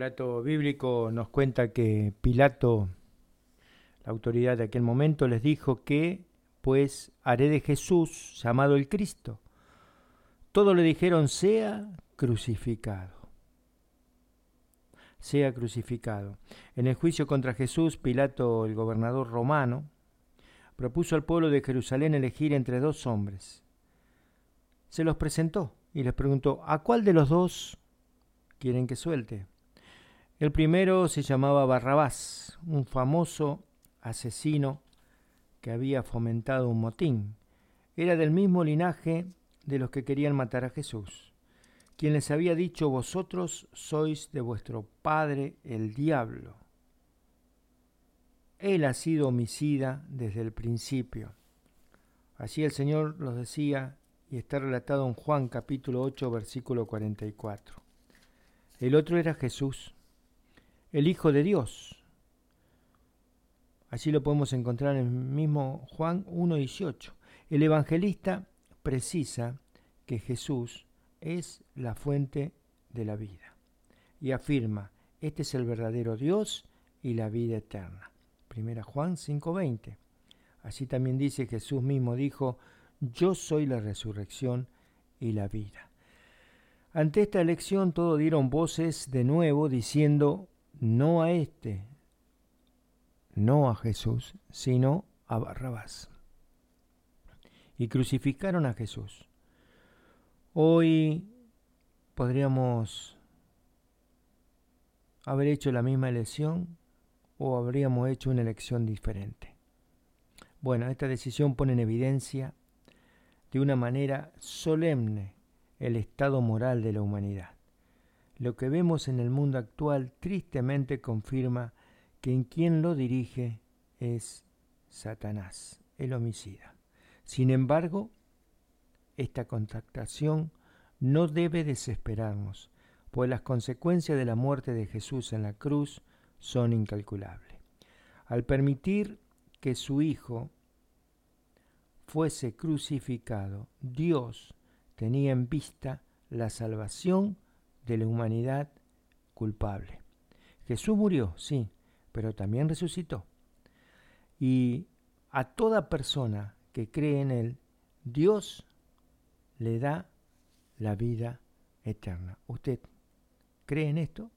relato bíblico nos cuenta que Pilato, la autoridad de aquel momento, les dijo que, pues, haré de Jesús, llamado el Cristo. Todos le dijeron, sea crucificado. Sea crucificado. En el juicio contra Jesús, Pilato, el gobernador romano, propuso al pueblo de Jerusalén elegir entre dos hombres. Se los presentó y les preguntó, ¿a cuál de los dos quieren que suelte? El primero se llamaba Barrabás, un famoso asesino que había fomentado un motín. Era del mismo linaje de los que querían matar a Jesús, quien les había dicho, vosotros sois de vuestro padre el diablo. Él ha sido homicida desde el principio. Así el Señor los decía, y está relatado en Juan capítulo 8, versículo 44. El otro era Jesús, el Hijo de Dios. Allí lo podemos encontrar en el mismo Juan 1:18. El evangelista precisa que Jesús es la fuente de la vida y afirma, este es el verdadero Dios y la vida eterna. 1 Juan 5:20. Así también dice, Jesús mismo dijo, yo soy la resurrección y la vida. Ante esta elección todos dieron voces de nuevo diciendo, no a este, no a Jesús, sino a Barrabás. Y crucificaron a Jesús. Hoy podríamos haber hecho la misma elección o habríamos hecho una elección diferente. Bueno, esta decisión pone en evidencia de una manera solemne el estado moral de la humanidad. Lo que vemos en el mundo actual tristemente confirma que quien lo dirige es Satanás, el homicida. Sin embargo, esta contactación no debe desesperarnos, pues las consecuencias de la muerte de Jesús en la cruz son incalculables. Al permitir que su Hijo fuese crucificado, Dios tenía en vista la salvación de la humanidad culpable. Jesús murió, sí, pero también resucitó. Y a toda persona que cree en Él, Dios le da la vida eterna. ¿Usted cree en esto?